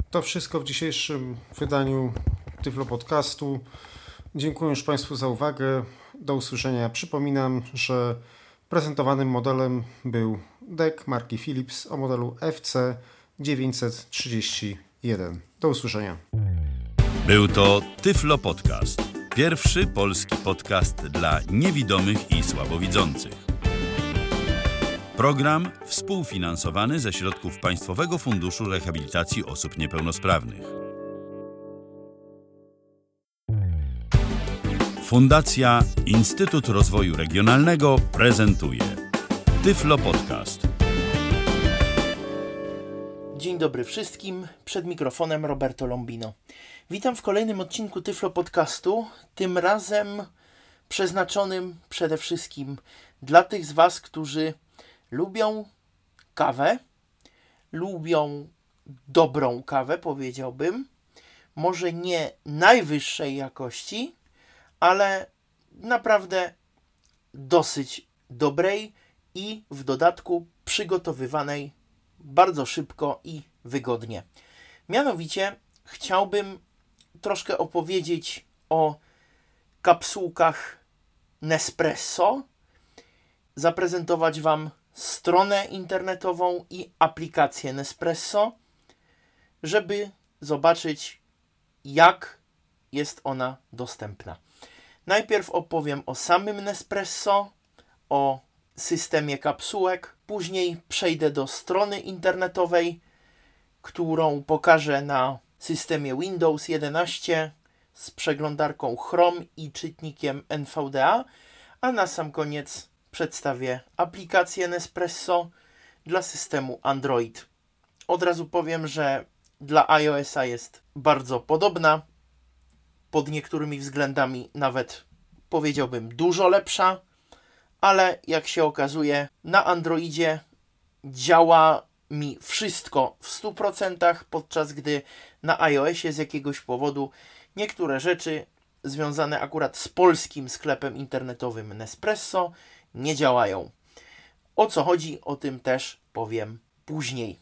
To wszystko w dzisiejszym wydaniu Tyflo Podcastu. Dziękuję już Państwu za uwagę. Do usłyszenia. Przypominam, że prezentowanym modelem był DEC marki Philips o modelu FC931. Do usłyszenia. Był to Tyflo Podcast. Pierwszy polski podcast dla niewidomych i słabowidzących. Program współfinansowany ze środków Państwowego Funduszu Rehabilitacji Osób Niepełnosprawnych. Fundacja Instytut Rozwoju Regionalnego prezentuje Tyflo Podcast. Dzień dobry wszystkim, przed mikrofonem Roberto Lombino. Witam w kolejnym odcinku Tyflo Podcastu, tym razem przeznaczonym przede wszystkim dla tych z Was, którzy lubią kawę, lubią dobrą kawę, powiedziałbym, może nie najwyższej jakości, ale naprawdę dosyć dobrej i w dodatku przygotowywanej bardzo szybko i wygodnie. Mianowicie chciałbym troszkę opowiedzieć o kapsułkach Nespresso, zaprezentować Wam stronę internetową i aplikację Nespresso, żeby zobaczyć, jak jest ona dostępna. Najpierw opowiem o samym Nespresso, o systemie kapsułek, później przejdę do strony internetowej, którą pokażę na systemie Windows 11 z przeglądarką Chrome i czytnikiem NVDA, a na sam koniec przedstawię aplikację Nespresso dla systemu Android. Od razu powiem, że dla iOS-a jest bardzo podobna, pod niektórymi względami nawet powiedziałbym dużo lepsza, ale jak się okazuje, na Androidzie działa mi wszystko w 100%, podczas gdy na iOSie z jakiegoś powodu niektóre rzeczy związane akurat z polskim sklepem internetowym Nespresso nie działają. O co chodzi, o tym też powiem później.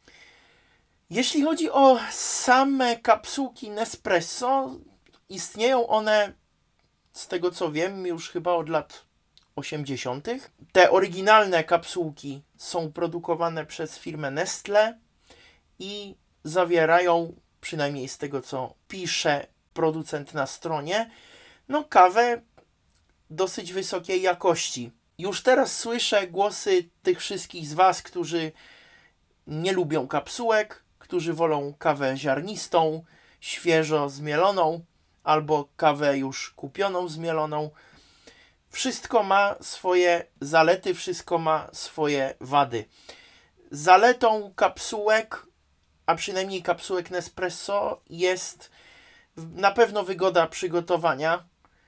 Jeśli chodzi o same kapsułki Nespresso, istnieją one, z tego co wiem, już chyba od lat 80. Te oryginalne kapsułki są produkowane przez firmę Nestle i zawierają, przynajmniej z tego co pisze producent na stronie, kawę dosyć wysokiej jakości. Już teraz słyszę głosy tych wszystkich z Was, którzy nie lubią kapsułek, którzy wolą kawę ziarnistą, świeżo zmieloną, albo kawę już kupioną, zmieloną. Wszystko ma swoje zalety, wszystko ma swoje wady. Zaletą kapsułek, a przynajmniej kapsułek Nespresso, jest na pewno wygoda przygotowania,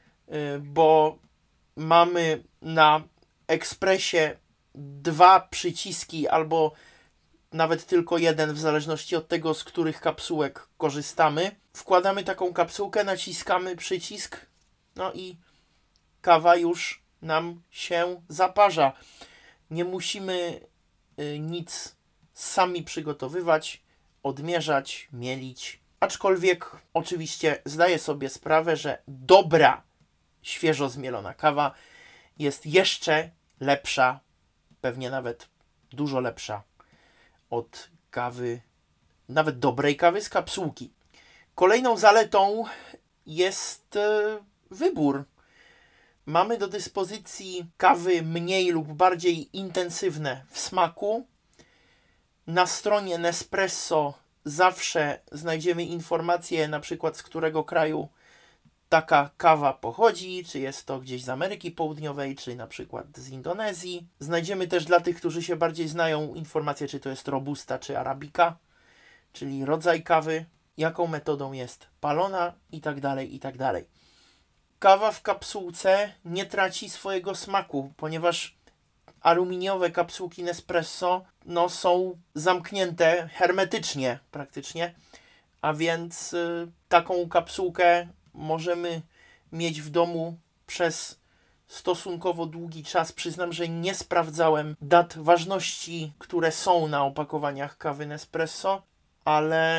bo mamy na ekspresie 2 przyciski albo nawet tylko jeden, w zależności od tego, z których kapsułek korzystamy. Wkładamy taką kapsułkę, naciskamy przycisk, i kawa już nam się zaparza. Nie musimy nic sami przygotowywać, odmierzać, mielić. Aczkolwiek oczywiście zdaję sobie sprawę, że dobra, świeżo zmielona kawa jest jeszcze lepsza, pewnie nawet dużo lepsza od kawy, nawet dobrej kawy z kapsułki. Kolejną zaletą jest wybór. Mamy do dyspozycji kawy mniej lub bardziej intensywne w smaku. Na stronie Nespresso zawsze znajdziemy informacje, na przykład z którego kraju taka kawa pochodzi, czy jest to gdzieś z Ameryki Południowej, czy na przykład z Indonezji. Znajdziemy też dla tych, którzy się bardziej znają, informacje, czy to jest robusta, czy arabika, czyli rodzaj kawy, jaką metodą jest palona itd., itd. Kawa w kapsułce nie traci swojego smaku, ponieważ aluminiowe kapsułki Nespresso są zamknięte hermetycznie praktycznie, a więc taką kapsułkę możemy mieć w domu przez stosunkowo długi czas. Przyznam, że nie sprawdzałem dat ważności, które są na opakowaniach kawy Nespresso, ale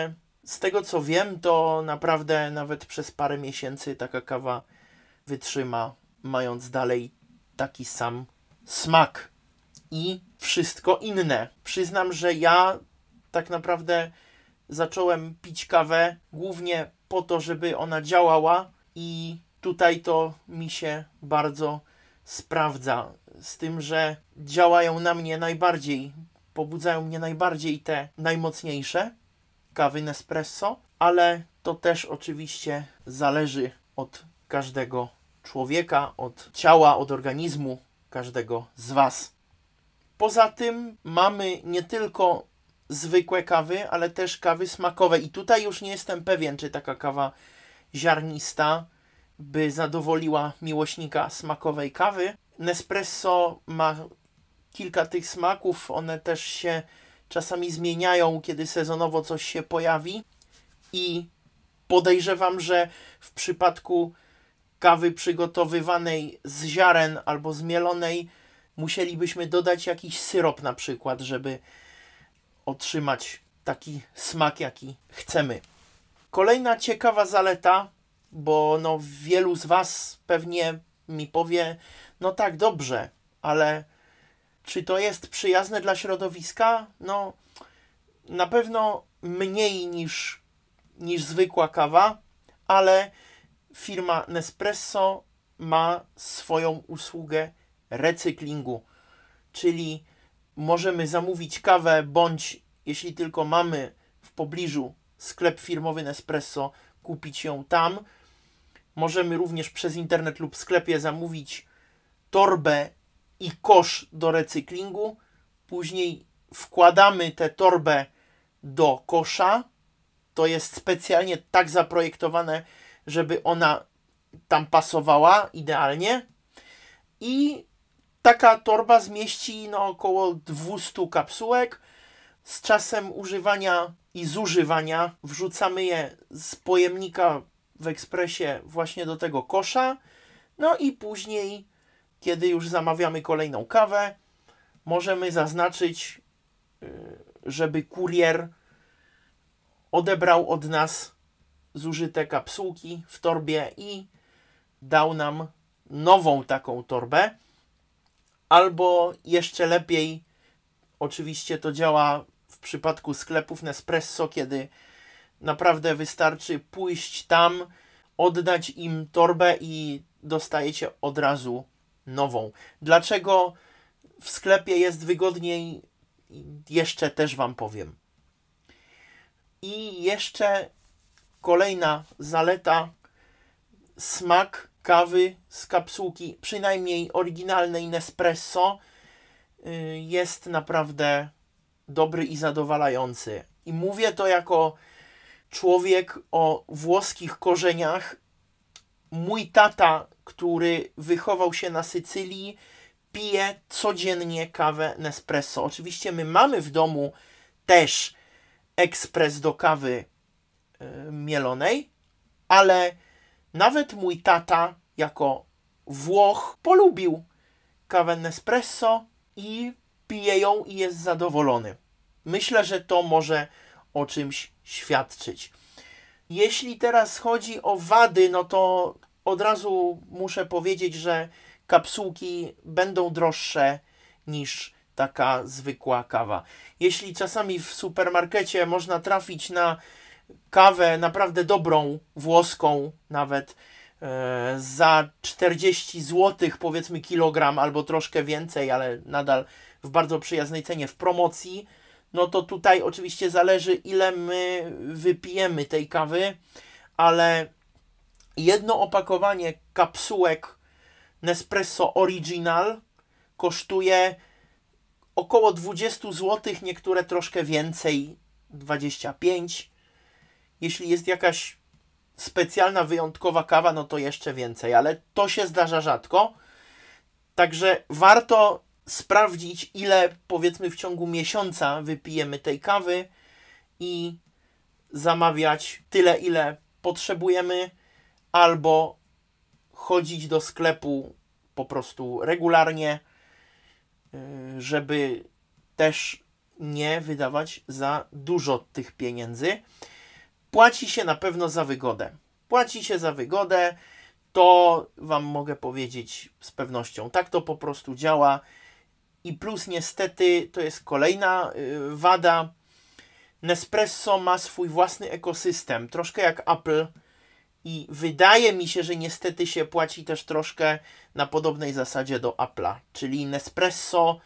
z tego co wiem, to naprawdę nawet przez parę miesięcy taka kawa wytrzyma, mając dalej taki sam smak i wszystko inne. Przyznam, że ja tak naprawdę zacząłem pić kawę głównie po to, żeby ona działała i tutaj to mi się bardzo sprawdza. Z tym, że działają na mnie najbardziej, pobudzają mnie najbardziej te najmocniejsze kawy Nespresso, ale to też oczywiście zależy od każdego człowieka, od ciała, od organizmu każdego z Was. Poza tym mamy nie tylko zwykłe kawy, ale też kawy smakowe i tutaj już nie jestem pewien, czy taka kawa ziarnista by zadowoliła miłośnika smakowej kawy. Nespresso ma kilka tych smaków, one też się czasami zmieniają, kiedy sezonowo coś się pojawi i podejrzewam, że w przypadku kawy przygotowywanej z ziaren albo zmielonej musielibyśmy dodać jakiś syrop na przykład, żeby otrzymać taki smak, jaki chcemy. Kolejna ciekawa zaleta, bo wielu z Was pewnie mi powie, no tak, dobrze, ale czy to jest przyjazne dla środowiska? Na pewno mniej niż zwykła kawa, ale firma Nespresso ma swoją usługę recyklingu, czyli możemy zamówić kawę, bądź jeśli tylko mamy w pobliżu sklep firmowy Nespresso, kupić ją tam. Możemy również przez internet lub w sklepie zamówić torbę i kosz do recyklingu. Później wkładamy tę torbę do kosza. To jest specjalnie tak zaprojektowane, żeby ona tam pasowała idealnie. I taka torba zmieści około 200 kapsułek. Z czasem używania i zużywania wrzucamy je z pojemnika w ekspresie właśnie do tego kosza. I później, kiedy już zamawiamy kolejną kawę, możemy zaznaczyć, żeby kurier odebrał od nas zużyte kapsułki w torbie i dał nam nową taką torbę. Albo jeszcze lepiej, oczywiście to działa w przypadku sklepów Nespresso, kiedy naprawdę wystarczy pójść tam, oddać im torbę i dostajecie od razu nową. Dlaczego w sklepie jest wygodniej, jeszcze też Wam powiem. I jeszcze kolejna zaleta, smak kawy z kapsułki, przynajmniej oryginalnej Nespresso, jest naprawdę dobry i zadowalający. I mówię to jako człowiek o włoskich korzeniach. Mój tata, który wychował się na Sycylii, pije codziennie kawę Nespresso. Oczywiście my mamy w domu też ekspres do kawy mielonej, ale nawet mój tata jako Włoch polubił kawę Nespresso i pije ją i jest zadowolony. Myślę, że to może o czymś świadczyć. Jeśli teraz chodzi o wady, to od razu muszę powiedzieć, że kapsułki będą droższe niż taka zwykła kawa. Jeśli czasami w supermarkecie można trafić na kawę naprawdę dobrą, włoską nawet, za 40 zł powiedzmy kilogram albo troszkę więcej, ale nadal w bardzo przyjaznej cenie w promocji, to tutaj oczywiście zależy, ile my wypijemy tej kawy, ale jedno opakowanie kapsułek Nespresso Original kosztuje około 20 zł, niektóre troszkę więcej, 25. Jeśli jest jakaś specjalna, wyjątkowa kawa, to jeszcze więcej, ale to się zdarza rzadko. Także warto sprawdzić, ile powiedzmy w ciągu miesiąca wypijemy tej kawy i zamawiać tyle, ile potrzebujemy, albo chodzić do sklepu po prostu regularnie, żeby też nie wydawać za dużo tych pieniędzy. płaci się na pewno za wygodę. Płaci się za wygodę, to wam mogę powiedzieć z pewnością. Tak to po prostu działa. I plus niestety to jest kolejna wada. Nespresso ma swój własny ekosystem, troszkę jak Apple. I wydaje mi się, że niestety się płaci też troszkę na podobnej zasadzie do Apple'a. Czyli Nespresso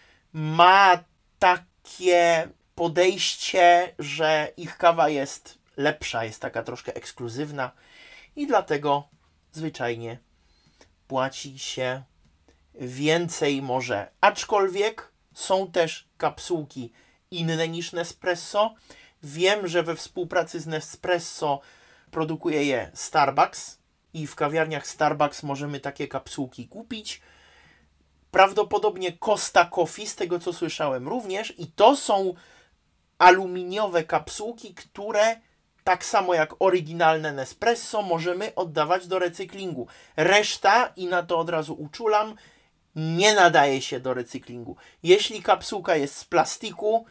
ma takie podejście, że ich kawa jest lepsza, jest taka troszkę ekskluzywna i dlatego zwyczajnie płaci się więcej może. Aczkolwiek są też kapsułki inne niż Nespresso. Wiem, że we współpracy z Nespresso produkuje je Starbucks i w kawiarniach Starbucks możemy takie kapsułki kupić. Prawdopodobnie Costa Coffee, z tego co słyszałem również, i to są aluminiowe kapsułki, które tak samo jak oryginalne Nespresso możemy oddawać do recyklingu. Reszta, i na to od razu uczulam, nie nadaje się do recyklingu. Jeśli kapsułka jest z plastiku,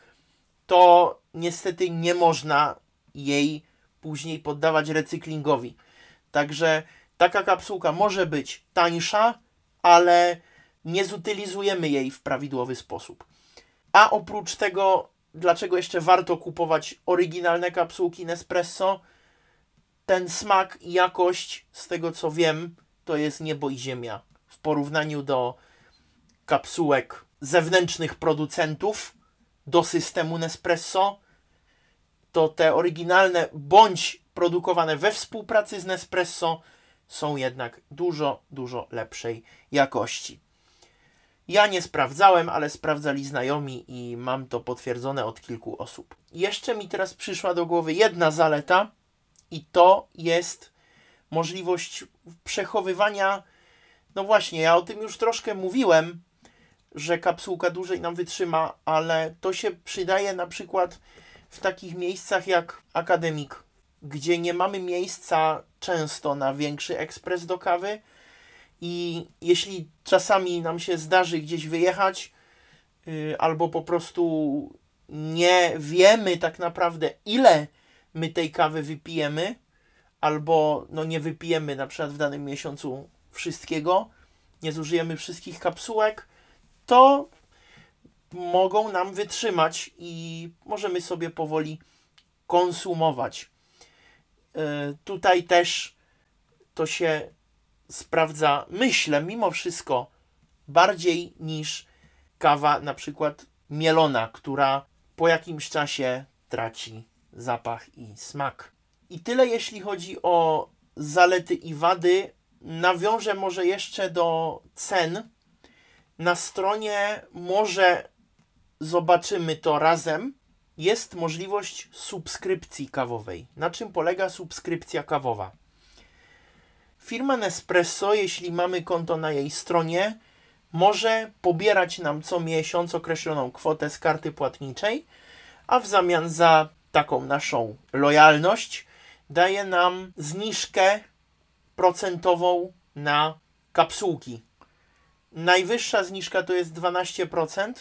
to niestety nie można jej później poddawać recyklingowi. Także taka kapsułka może być tańsza, ale nie zutylizujemy jej w prawidłowy sposób. A oprócz tego, dlaczego jeszcze warto kupować oryginalne kapsułki Nespresso? Ten smak i jakość, z tego co wiem, to jest niebo i ziemia. W porównaniu do kapsułek zewnętrznych producentów do systemu Nespresso, to te oryginalne bądź produkowane we współpracy z Nespresso są jednak dużo, dużo lepszej jakości. Ja nie sprawdzałem, ale sprawdzali znajomi i mam to potwierdzone od kilku osób. Jeszcze mi teraz przyszła do głowy jedna zaleta i to jest możliwość przechowywania. No właśnie, ja o tym już troszkę mówiłem, że kapsułka dłużej nam wytrzyma, ale to się przydaje na przykład w takich miejscach jak Akademik, gdzie nie mamy miejsca często na większy ekspres do kawy i jeśli czasami nam się zdarzy gdzieś wyjechać albo po prostu nie wiemy tak naprawdę ile my tej kawy wypijemy albo no nie wypijemy na przykład w danym miesiącu wszystkiego, nie zużyjemy wszystkich kapsułek, to mogą nam wytrzymać i możemy sobie powoli konsumować. Tutaj też to się sprawdza, myślę, mimo wszystko bardziej niż kawa na przykład mielona, która po jakimś czasie traci zapach i smak. I tyle jeśli chodzi o zalety i wady. Nawiążę może jeszcze do cen. Na stronie może zobaczymy to razem. Jest możliwość subskrypcji kawowej. Na czym polega subskrypcja kawowa? Firma Nespresso, jeśli mamy konto na jej stronie, może pobierać nam co miesiąc określoną kwotę z karty płatniczej, a w zamian za taką naszą lojalność daje nam zniżkę procentową na kapsułki. Najwyższa zniżka to jest 12%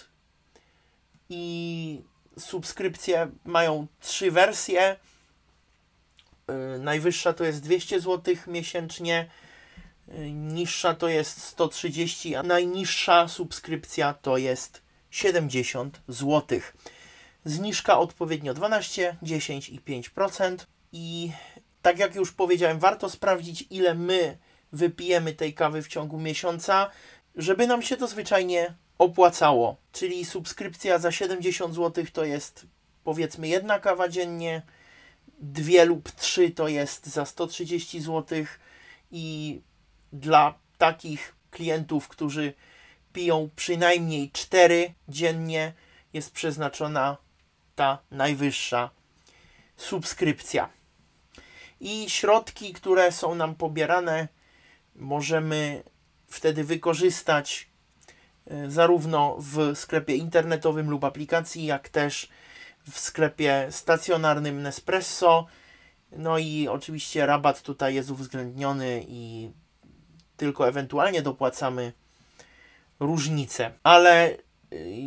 i subskrypcje mają 3 wersje. Najwyższa to jest 200 zł miesięcznie, niższa to jest 130, a najniższa subskrypcja to jest 70 zł. Zniżka odpowiednio 12, 10 i 5%. I tak jak już powiedziałem, warto sprawdzić, ile my wypijemy tej kawy w ciągu miesiąca, żeby nam się to zwyczajnie opłacało. Czyli subskrypcja za 70 zł to jest powiedzmy 1 kawa dziennie, 2 lub 3 to jest za 130 zł i dla takich klientów, którzy piją przynajmniej 4 dziennie, jest przeznaczona ta najwyższa subskrypcja. I środki, które są nam pobierane, możemy wtedy wykorzystać zarówno w sklepie internetowym lub aplikacji, jak też w sklepie stacjonarnym Nespresso. No i oczywiście rabat tutaj jest uwzględniony i tylko ewentualnie dopłacamy różnicę. Ale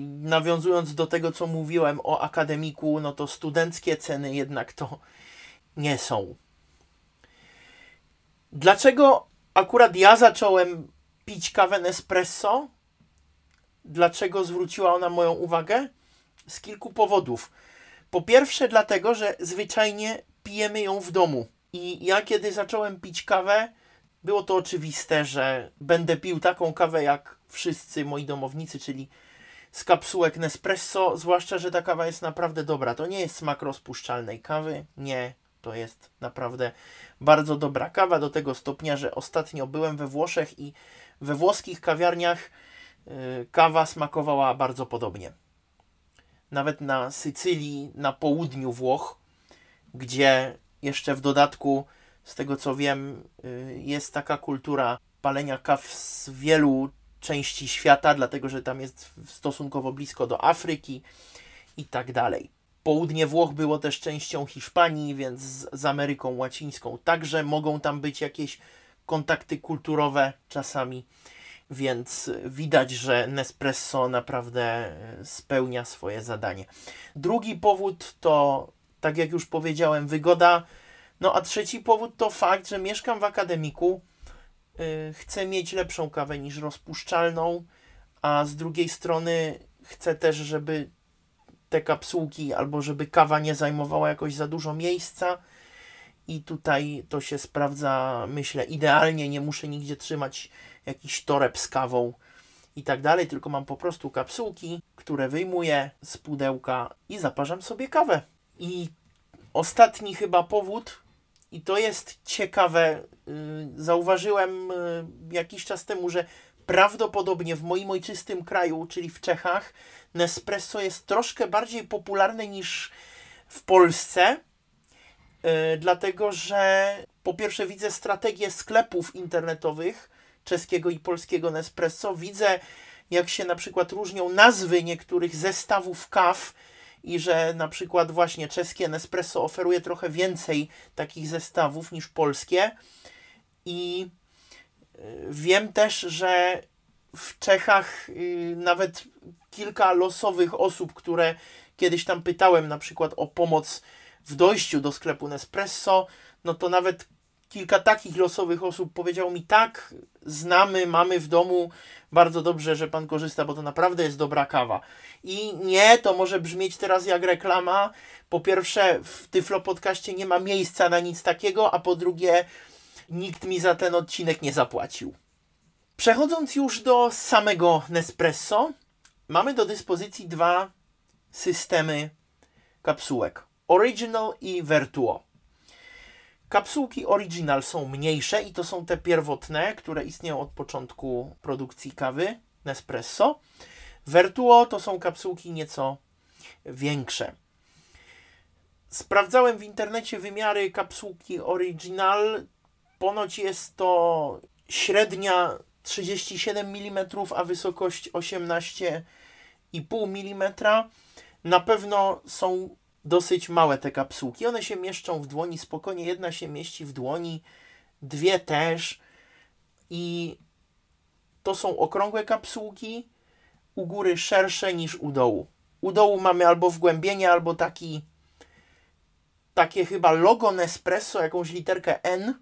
nawiązując do tego, co mówiłem o Akademiku, no to studenckie ceny jednak to nie są. Dlaczego akurat ja zacząłem pić kawę Nespresso? Dlaczego zwróciła ona moją uwagę? Z kilku powodów. Po pierwsze dlatego, że zwyczajnie pijemy ją w domu. I ja kiedy zacząłem pić kawę, było to oczywiste, że będę pił taką kawę jak wszyscy moi domownicy, czyli z kapsułek Nespresso, zwłaszcza, że ta kawa jest naprawdę dobra. To nie jest smak rozpuszczalnej kawy, nie, to jest naprawdę bardzo dobra kawa, do tego stopnia, że ostatnio byłem we Włoszech i we włoskich kawiarniach kawa smakowała bardzo podobnie. Nawet na Sycylii, na południu Włoch, gdzie jeszcze w dodatku, z tego co wiem, jest taka kultura palenia kaw z wielu części świata, dlatego że tam jest stosunkowo blisko do Afryki i tak dalej. Południe Włoch było też częścią Hiszpanii, więc z Ameryką Łacińską także mogą tam być jakieś kontakty kulturowe czasami, więc widać, że Nespresso naprawdę spełnia swoje zadanie. Drugi powód to, tak jak już powiedziałem, wygoda. No a trzeci powód to fakt, że mieszkam w akademiku, chcę mieć lepszą kawę niż rozpuszczalną, a z drugiej strony chcę też, żeby te kapsułki albo żeby kawa nie zajmowała jakoś za dużo miejsca i tutaj to się sprawdza, myślę, idealnie. Nie muszę nigdzie trzymać jakiś toreb z kawą i tak dalej, tylko mam po prostu kapsułki, które wyjmuję z pudełka i zaparzam sobie kawę. I ostatni chyba powód, i to jest ciekawe, zauważyłem jakiś czas temu, że prawdopodobnie w moim ojczystym kraju, czyli w Czechach, Nespresso jest troszkę bardziej popularne niż w Polsce, dlatego że po pierwsze widzę strategię sklepów internetowych czeskiego i polskiego Nespresso, widzę jak się na przykład różnią nazwy niektórych zestawów kaw i że na przykład właśnie czeskie Nespresso oferuje trochę więcej takich zestawów niż polskie i wiem też, że w Czechach nawet kilka losowych osób, które kiedyś tam pytałem na przykład o pomoc w dojściu do sklepu Nespresso, no to nawet kilka takich losowych osób powiedziało mi: tak, znamy, mamy w domu, bardzo dobrze, że pan korzysta, bo to naprawdę jest dobra kawa. I nie, to może brzmieć teraz jak reklama. Po pierwsze, w Tyflo Podcaście nie ma miejsca na nic takiego, a po drugie, nikt mi za ten odcinek nie zapłacił. Przechodząc już do samego Nespresso, mamy do dyspozycji dwa systemy kapsułek. Original i Vertuo. Kapsułki Original są mniejsze i to są te pierwotne, które istnieją od początku produkcji kawy Nespresso. Vertuo to są kapsułki nieco większe. Sprawdzałem w internecie wymiary kapsułki Original. Ponoć jest to średnia 37 mm, a wysokość 18,5 mm. Na pewno są dosyć małe te kapsułki. One się mieszczą w dłoni spokojnie. Jedna się mieści w dłoni, dwie też. I to są okrągłe kapsułki, u góry szersze niż u dołu. U dołu mamy albo wgłębienie, albo takie chyba logo Nespresso, jakąś literkę N.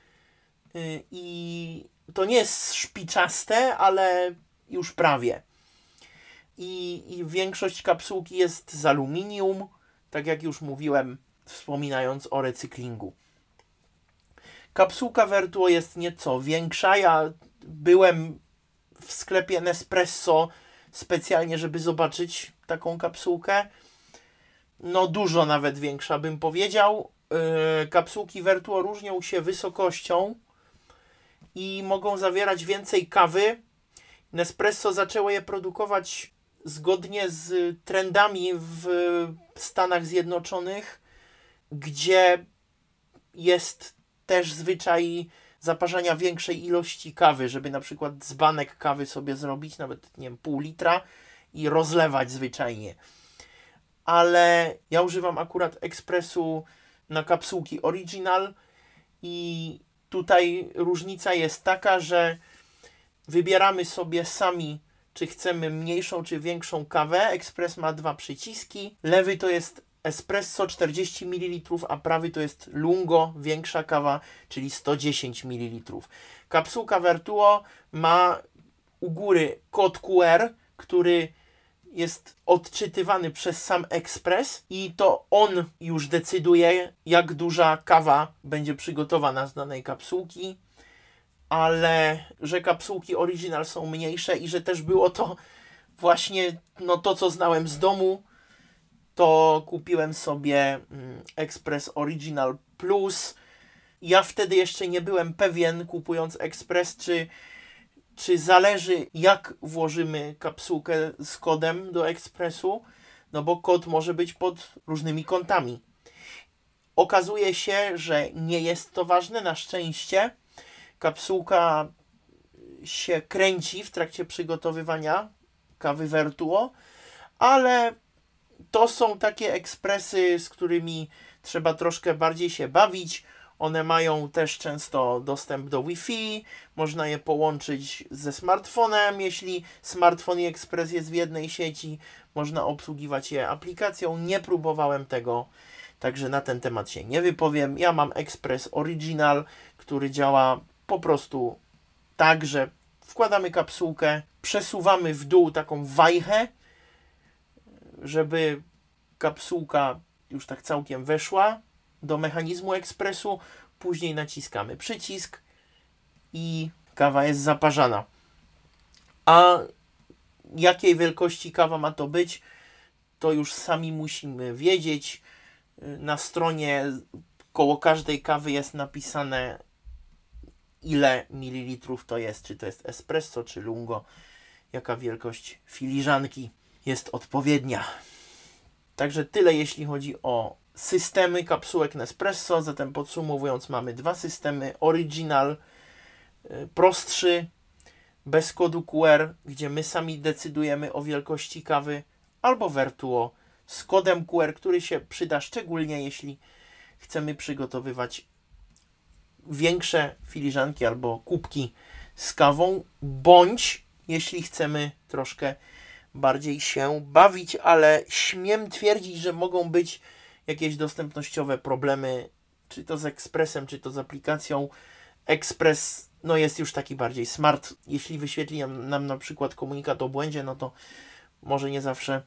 I to nie jest szpiczaste, ale już prawie. I większość kapsułki jest z aluminium, tak jak już mówiłem, wspominając o recyklingu. Kapsułka Vertuo jest nieco większa. Ja byłem w sklepie Nespresso specjalnie, żeby zobaczyć taką kapsułkę. No dużo nawet większa, bym powiedział. Kapsułki Vertuo różnią się wysokością i mogą zawierać więcej kawy. Nespresso zaczęło je produkować zgodnie z trendami w Stanach Zjednoczonych, gdzie jest też zwyczaj zaparzania większej ilości kawy, żeby na przykład dzbanek kawy sobie zrobić, nawet nie wiem, pół litra i rozlewać zwyczajnie. Ale ja używam akurat ekspresu na kapsułki Original i tutaj różnica jest taka, że wybieramy sobie sami, czy chcemy mniejszą, czy większą kawę. Ekspres ma dwa przyciski. Lewy to jest espresso 40 ml, a prawy to jest lungo, większa kawa, czyli 110 ml. Kapsułka Vertuo ma u góry kod QR, który jest odczytywany przez sam ekspres i to on już decyduje, jak duża kawa będzie przygotowana z danej kapsułki, ale że kapsułki Original są mniejsze i że też było to właśnie to, co znałem z domu, to kupiłem sobie Express Original Plus. Ja wtedy jeszcze nie byłem pewien, kupując Express, czy zależy, jak włożymy kapsułkę z kodem do Expressu, no bo kod może być pod różnymi kątami. Okazuje się, że nie jest to ważne, na szczęście. Kapsułka się kręci w trakcie przygotowywania kawy Vertuo, ale to są takie ekspresy, z którymi trzeba troszkę bardziej się bawić. One mają też często dostęp do Wi-Fi, można je połączyć ze smartfonem, jeśli smartfon i ekspres jest w jednej sieci, można obsługiwać je aplikacją. Nie próbowałem tego, także na ten temat się nie wypowiem. Ja mam Express Original, który działa po prostu tak, że wkładamy kapsułkę, przesuwamy w dół taką wajchę, żeby kapsułka już tak całkiem weszła do mechanizmu ekspresu, później naciskamy przycisk i kawa jest zaparzana. A jakiej wielkości kawa ma to być, to już sami musimy wiedzieć. Na stronie koło każdej kawy jest napisane, ile mililitrów to jest, czy to jest espresso, czy lungo, jaka wielkość filiżanki jest odpowiednia. Także tyle, jeśli chodzi o systemy kapsułek Nespresso. Zatem podsumowując, mamy dwa systemy. Original, prostszy, bez kodu QR, gdzie my sami decydujemy o wielkości kawy, albo Vertuo z kodem QR, który się przyda szczególnie, jeśli chcemy przygotowywać większe filiżanki albo kubki z kawą, bądź jeśli chcemy troszkę bardziej się bawić, ale śmiem twierdzić, że mogą być jakieś dostępnościowe problemy, czy to z ekspresem, czy to z aplikacją. Ekspres jest już taki bardziej smart. Jeśli wyświetli nam na przykład komunikat o błędzie, no to może nie zawsze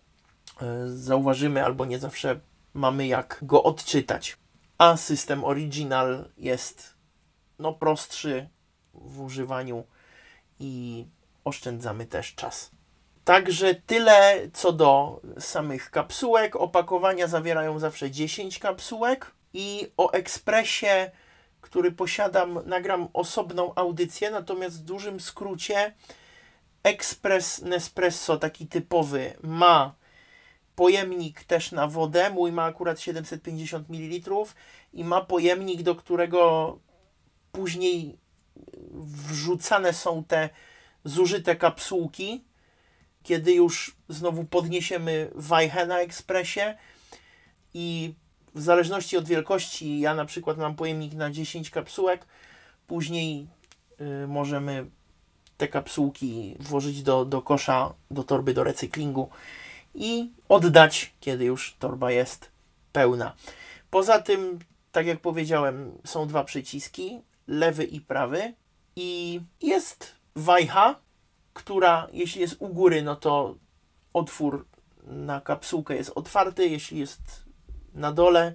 zauważymy, albo nie zawsze mamy jak go odczytać. A system Original jest prostszy w używaniu i oszczędzamy też czas. Także tyle co do samych kapsułek. Opakowania zawierają zawsze 10 kapsułek i o ekspresie, który posiadam, nagram osobną audycję, natomiast w dużym skrócie ekspres Nespresso, taki typowy, ma pojemnik też na wodę. Mój ma akurat 750 ml i ma pojemnik, do którego później wrzucane są te zużyte kapsułki, kiedy już znowu podniesiemy wajchę na ekspresie i w zależności od wielkości, ja na przykład mam pojemnik na 10 kapsułek, później możemy te kapsułki włożyć do kosza, do torby do recyklingu i oddać, kiedy już torba jest pełna. Poza tym, tak jak powiedziałem, są dwa przyciski, lewy i prawy, i jest wajcha, która jeśli jest u góry, no to otwór na kapsułkę jest otwarty, jeśli jest na dole,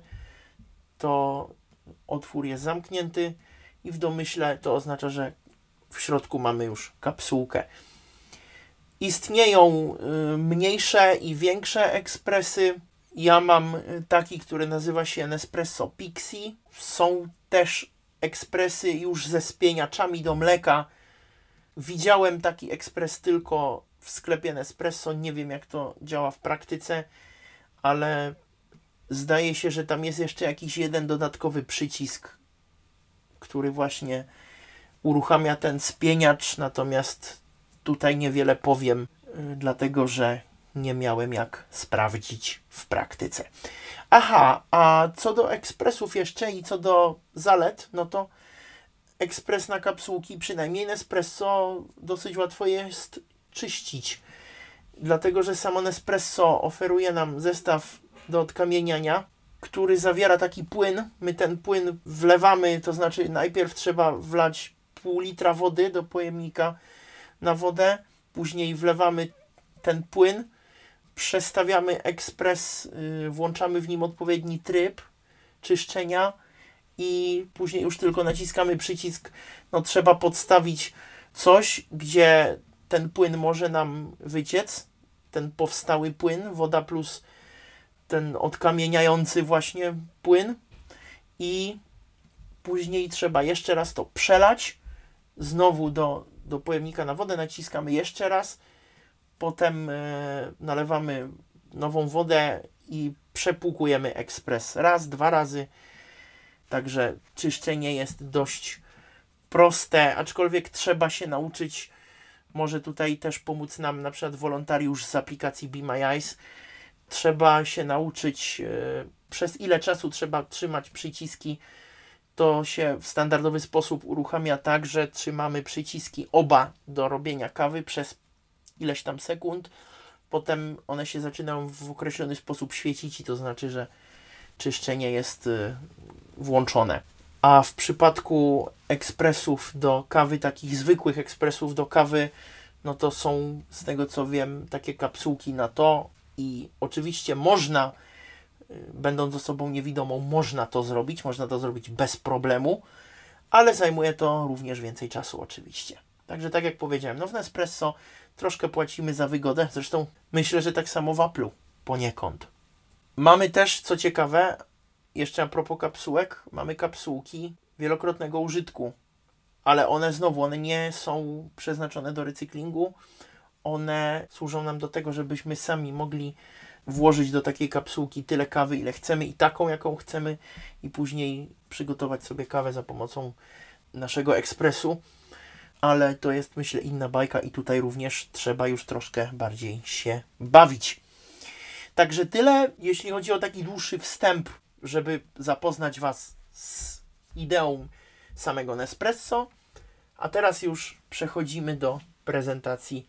to otwór jest zamknięty i w domyśle to oznacza, że w środku mamy już kapsułkę. Istnieją mniejsze i większe ekspresy. Ja mam taki, który nazywa się Nespresso Pixie. Są też ekspresy już ze spieniaczami do mleka. Widziałem taki ekspres tylko w sklepie Nespresso. Nie wiem, jak to działa w praktyce, ale zdaje się, że tam jest jeszcze jakiś jeden dodatkowy przycisk, który właśnie uruchamia ten spieniacz, natomiast tutaj niewiele powiem, dlatego że nie miałem jak sprawdzić w praktyce. Aha, a co do ekspresów jeszcze i co do zalet, no to ekspres na kapsułki, przynajmniej Nespresso, dosyć łatwo jest czyścić, dlatego że samo Nespresso oferuje nam zestaw do odkamieniania, który zawiera taki płyn. My ten płyn wlewamy, to znaczy najpierw trzeba wlać pół litra wody do pojemnika na wodę, później wlewamy ten płyn, przestawiamy ekspres, włączamy w nim odpowiedni tryb czyszczenia i później już tylko naciskamy przycisk. No, trzeba podstawić coś, gdzie ten płyn może nam wyciec, ten powstały płyn, woda plus ten odkamieniający właśnie płyn, i później trzeba jeszcze raz to przelać, znowu do pojemnika na wodę, naciskamy jeszcze raz, potem nalewamy nową wodę i przepłukujemy ekspres raz, 2 razy. Także czyszczenie jest dość proste, aczkolwiek trzeba się nauczyć. Może tutaj też pomóc nam na przykład wolontariusz z aplikacji Be My Eyes. Trzeba się nauczyć, przez ile czasu trzeba trzymać przyciski. To się w standardowy sposób uruchamia tak, że trzymamy przyciski oba do robienia kawy przez ileś tam sekund. Potem one się zaczynają w określony sposób świecić i to znaczy, że czyszczenie jest włączone. A w przypadku ekspresów do kawy, takich zwykłych ekspresów do kawy, no to są, z tego co wiem, takie kapsułki na to i oczywiście można, będąc osobą niewidomą, można to zrobić bez problemu, ale zajmuje to również więcej czasu oczywiście. Także tak jak powiedziałem, no w Nespresso troszkę płacimy za wygodę, zresztą myślę, że tak samo w Apple'u poniekąd. Mamy też, co ciekawe, jeszcze a propos kapsułek, mamy kapsułki wielokrotnego użytku, ale one nie są przeznaczone do recyklingu. One służą nam do tego, żebyśmy sami mogli włożyć do takiej kapsułki tyle kawy, ile chcemy i taką, jaką chcemy, i później przygotować sobie kawę za pomocą naszego ekspresu. Ale to jest, myślę, inna bajka i tutaj również trzeba już troszkę bardziej się bawić. Także tyle, jeśli chodzi o taki dłuższy wstęp, żeby zapoznać Was z ideą samego Nespresso. A teraz już przechodzimy do prezentacji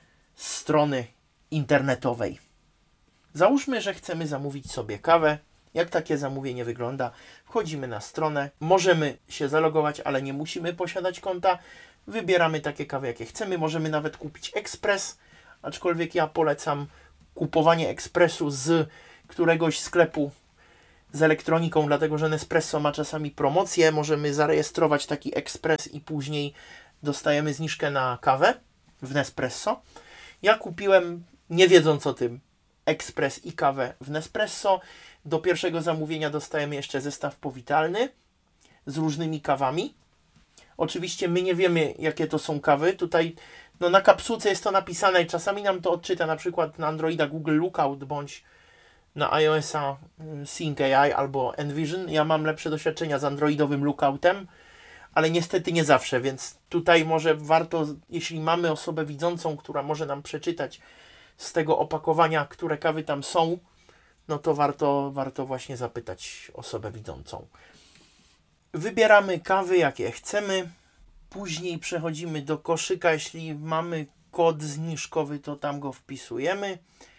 strony internetowej. Załóżmy, że chcemy zamówić sobie kawę. Jak takie zamówienie wygląda? Wchodzimy na stronę, możemy się zalogować, ale nie musimy posiadać konta. Wybieramy takie kawy, jakie chcemy. Możemy nawet kupić ekspres, aczkolwiek ja polecam kupowanie ekspresu z któregoś sklepu z elektroniką, dlatego że Nespresso ma czasami promocję. Możemy zarejestrować taki ekspres i później dostajemy zniżkę na kawę w Nespresso. Ja kupiłem, nie wiedząc o tym, ekspres i kawę w Nespresso. Do pierwszego zamówienia dostajemy jeszcze zestaw powitalny z różnymi kawami. Oczywiście my nie wiemy, jakie to są kawy. Tutaj na kapsułce jest to napisane i czasami nam to odczyta, na przykład na Androida Google Lookout bądź na iOS-a Sync AI albo Envision. Ja mam lepsze doświadczenia z androidowym Lookoutem, ale niestety nie zawsze, więc tutaj może warto, jeśli mamy osobę widzącą, która może nam przeczytać z tego opakowania, które kawy tam są, no to warto właśnie zapytać osobę widzącą. Wybieramy kawy, jakie chcemy. Później przechodzimy do koszyka. Jeśli mamy kod zniżkowy, to tam go wpisujemy.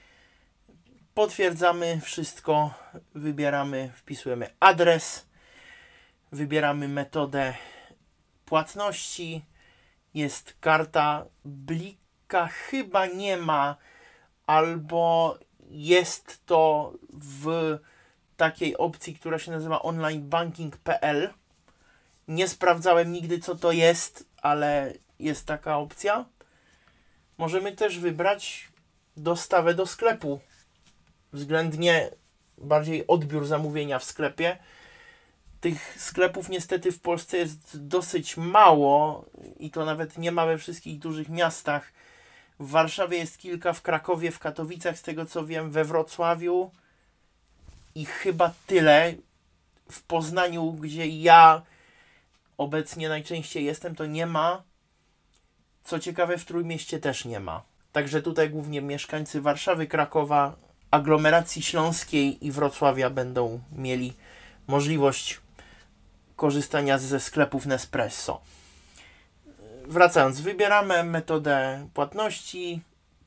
Potwierdzamy wszystko. Wybieramy, wpisujemy adres. Wybieramy metodę płatności. Jest karta Blika. Chyba nie ma. Albo jest to w takiej opcji, która się nazywa onlinebanking.pl. Nie sprawdzałem nigdy, co to jest, ale jest taka opcja. Możemy też wybrać dostawę do sklepu. Względnie bardziej odbiór zamówienia w sklepie. Tych sklepów niestety w Polsce jest dosyć mało i to nawet nie ma we wszystkich dużych miastach. W Warszawie jest kilka, w Krakowie, w Katowicach, z tego co wiem, we Wrocławiu i chyba tyle. W Poznaniu, gdzie ja obecnie najczęściej jestem, to nie ma. Co ciekawe, w Trójmieście też nie ma. Także tutaj głównie mieszkańcy Warszawy, Krakowa, aglomeracji śląskiej i Wrocławia będą mieli możliwość korzystania ze sklepów Nespresso. Wracając, wybieramy metodę płatności,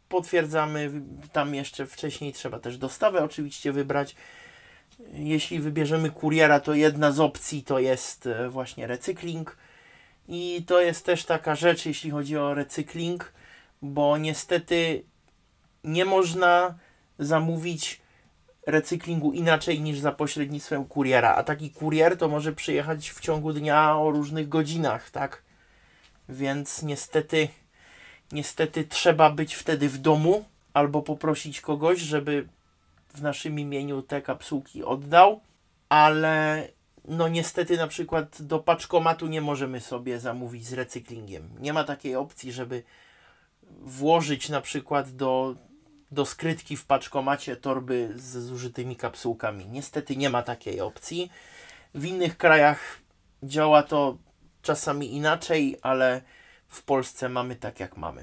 potwierdzamy, tam jeszcze wcześniej trzeba też dostawę oczywiście wybrać. Jeśli wybierzemy kuriera, to jedna z opcji to jest właśnie recykling. I to jest też taka rzecz, jeśli chodzi o recykling, bo niestety nie można zamówić recyklingu inaczej niż za pośrednictwem kuriera, a taki kurier to może przyjechać w ciągu dnia o różnych godzinach, tak? Więc niestety trzeba być wtedy w domu albo poprosić kogoś, żeby w naszym imieniu te kapsułki oddał, ale no niestety na przykład do paczkomatu nie możemy sobie zamówić z recyklingiem. Nie ma takiej opcji, żeby włożyć na przykład do skrytki w paczkomacie torby z zużytymi kapsułkami. Niestety nie ma takiej opcji. W innych krajach działa to czasami inaczej, ale w Polsce mamy tak jak mamy.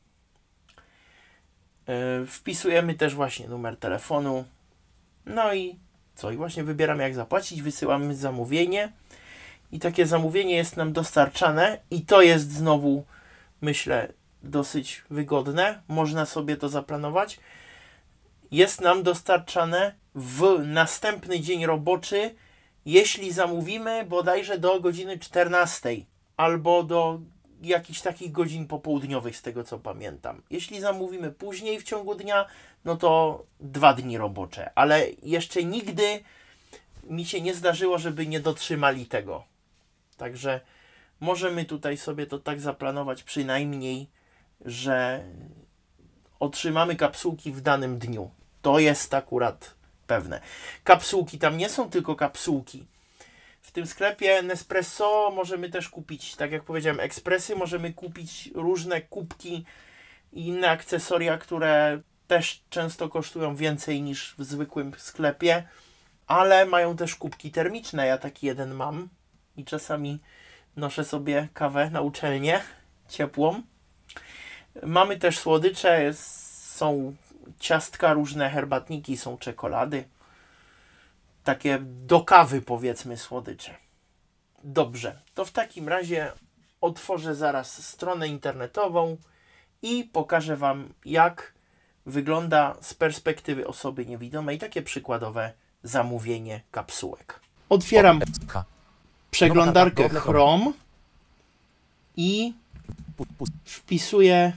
Wpisujemy też właśnie numer telefonu. No i co? I właśnie wybieramy jak zapłacić, wysyłamy zamówienie i takie zamówienie jest nam dostarczane i to jest znowu, myślę, dosyć wygodne. Można sobie to zaplanować. Jest nam dostarczane w następny dzień roboczy, jeśli zamówimy bodajże do godziny 14 albo do jakichś takich godzin popołudniowych, z tego co pamiętam. Jeśli zamówimy później w ciągu dnia, no to 2 dni robocze, ale jeszcze nigdy mi się nie zdarzyło, żeby nie dotrzymali tego. Także możemy tutaj sobie to tak zaplanować przynajmniej, że otrzymamy kapsułki w danym dniu. To jest akurat pewne. Kapsułki, tam nie są tylko kapsułki. W tym sklepie Nespresso możemy też kupić, tak jak powiedziałem, ekspresy, możemy kupić różne kubki i inne akcesoria, które też często kosztują więcej niż w zwykłym sklepie, ale mają też kubki termiczne. Ja taki jeden mam i czasami noszę sobie kawę na uczelnię ciepłą. Mamy też słodycze, są ciastka, różne herbatniki, są czekolady. Takie do kawy, powiedzmy, słodycze. Dobrze, to w takim razie otworzę zaraz stronę internetową i pokażę Wam, jak wygląda z perspektywy osoby niewidomej takie przykładowe zamówienie kapsułek. Otwieram przeglądarkę Chrome i wpisuję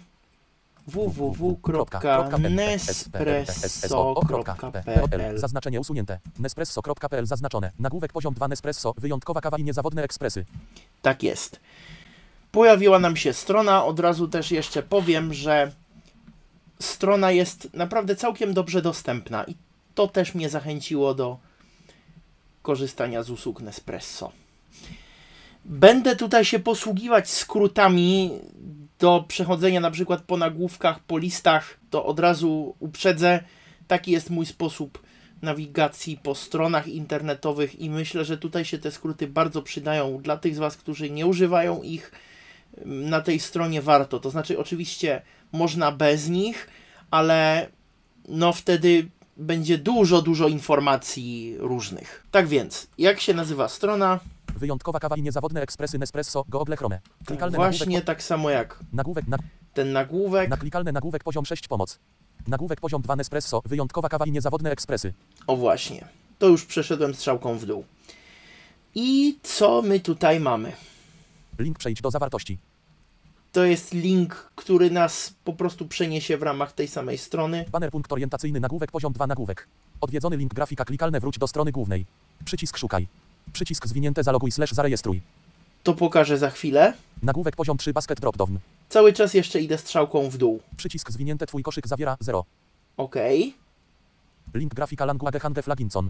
www.nespresso.pl. Zaznaczenie usunięte. Nespresso.pl zaznaczone. Nagłówek poziom 2 Nespresso. Wyjątkowa kawa i niezawodne ekspresy. Tak jest. Pojawiła nam się strona. Od razu też jeszcze powiem, że strona jest naprawdę całkiem dobrze dostępna i to też mnie zachęciło do korzystania z usług Nespresso. Będę tutaj się posługiwać skrótami do przechodzenia na przykład po nagłówkach, po listach, to od razu uprzedzę. Taki jest mój sposób nawigacji po stronach internetowych i myślę, że tutaj się te skróty bardzo przydają dla tych z Was, którzy nie używają ich. Na tej stronie warto, to znaczy oczywiście można bez nich, ale no wtedy będzie dużo informacji różnych. Tak więc, jak się nazywa strona? Wyjątkowa kawa i niezawodne ekspresy Nespresso. Google Chrome. Klikalne Właśnie nagłówek, tak samo jak nagłówek ten nagłówek. klikalny nagłówek poziom 6 pomoc. Nagłówek poziom 2 Nespresso. Wyjątkowa kawa i niezawodne ekspresy. O właśnie, to już przeszedłem strzałką w dół. I co my tutaj mamy? Link przejdź do zawartości. To jest link, który nas po prostu przeniesie w ramach tej samej strony. Banner punkt orientacyjny nagłówek poziom 2 nagłówek. Odwiedzony link grafika klikalne wróć do strony głównej. Przycisk szukaj. Przycisk zwinięte zaloguj / zarejestruj. To pokażę za chwilę. Nagłówek poziom 3 basket dropdown. Cały czas jeszcze idę strzałką w dół. Przycisk zwinięte twój koszyk zawiera 0. OK. Link grafika language hande flaginson.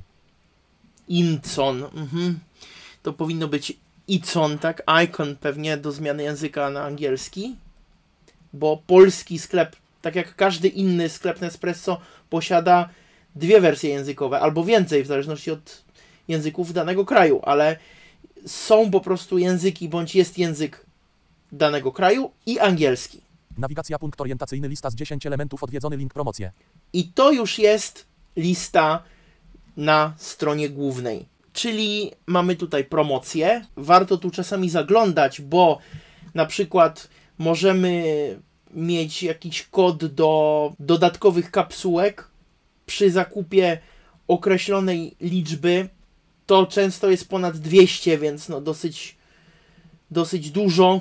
Incon. To powinno być icon, tak? Icon pewnie do zmiany języka na angielski. Bo polski sklep, tak jak każdy inny sklep Nespresso, posiada 2 wersje językowe, albo więcej, w zależności od języków danego kraju, ale są po prostu języki, bądź jest język danego kraju i angielski. Nawigacja punkt orientacyjny lista z 10 elementów odwiedzony link promocje. I to już jest lista na stronie głównej. Czyli mamy tutaj promocję. Warto tu czasami zaglądać, bo na przykład możemy mieć jakiś kod do dodatkowych kapsułek przy zakupie określonej liczby. To często jest ponad 200, więc no dosyć dużo,